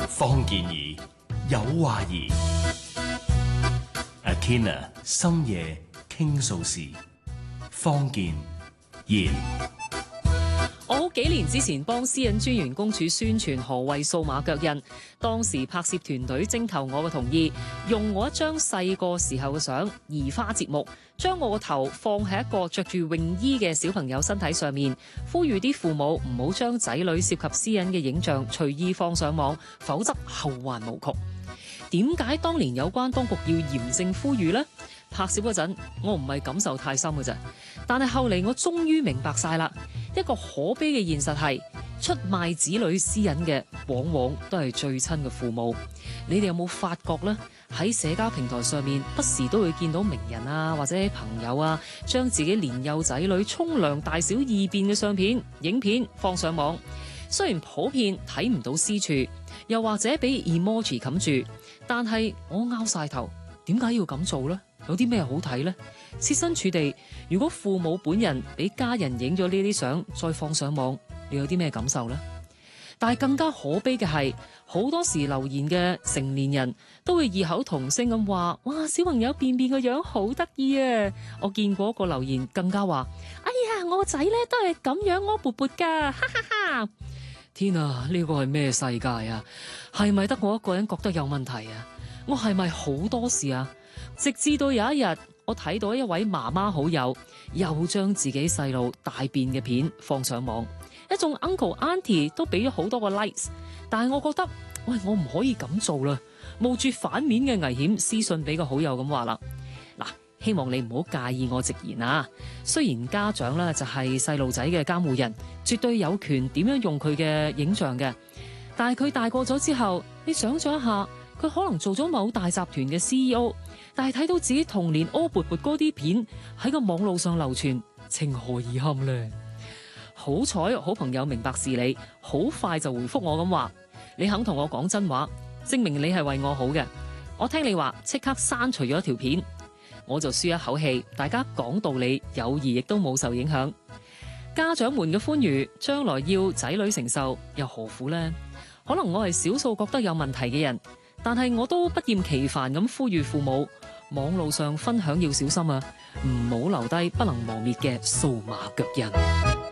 方健儀有話兒 ，Athena 深夜傾訴時，方健言。 我好幾年之前幫私隱專員公署宣傳何謂數碼腳印，當時拍攝團隊徵求我嘅同意，用我一張細個時候嘅相移花接木，將我個頭放喺一個着住泳衣嘅小朋友身體上面，呼籲啲父母唔好將仔女涉及私隱嘅影像隨意放上網，否則後患無窮。點解當年有關當局要嚴正呼籲呢？拍攝嗰陣我唔係感受太深嘅啫，但係後嚟我終於明白晒啦。一個可悲嘅現實係，出賣子女私隱嘅往往都係最親嘅父母。你哋有冇發覺呢？喺社交平台上面不時都會見到名人啊或者朋友啊將自己年幼仔女沖涼大小二便嘅相片、影片放上網，雖然普遍睇唔到私處，又或者俾 emoji 冚住，但係我拗晒頭，點解要咁做呢？有啲咩好睇呢？設身處地，如果父母本人俾家人影咗呢啲相再放上網，你有啲咩感受呢？但係更加可悲嘅係，好多時留言嘅成年人都會異口同聲咁話：哇，小朋友便便個樣好得意啊！我見過一個留言更加話：哎呀，我個仔咧都係咁樣屙勃勃噶，哈哈哈！天啊，呢個係咩世界啊？係咪得我一個人覺得有問題啊？我係咪好多事啊？直至到有一日，我睇到一位媽媽好友又將自己細路大便嘅片放上網，一眾 uncle auntie 都俾咗好多個 likes， 但係我覺得，喂，我唔可以咁做啦，冒住反面嘅危險，私信俾個好友咁話啦。嗱，希望你唔好介意我直言啊。雖然家長咧就係細路仔嘅監護人，絕對有權點樣用佢嘅影像嘅，但係佢大個咗之後，你想象一下，佢可能做咗某大集團嘅 CEO。但係睇到自己童年屙勃勃嗰啲片喺個網路上流傳，情何以堪呢？好彩好朋友明白事理，好快就回覆我咁話：你肯同我講真話，證明你係為我好嘅。我聽你話，即刻刪除咗條片，我就舒一口氣。大家講道理，友誼亦都冇受影響。家長們嘅歡愉，將來要仔女承受，又何苦呢？可能我係少數覺得有問題嘅人，但係我都不厭其煩咁呼籲父母，網路上分享要小心啊，唔好留低不能磨滅嘅數碼腳印。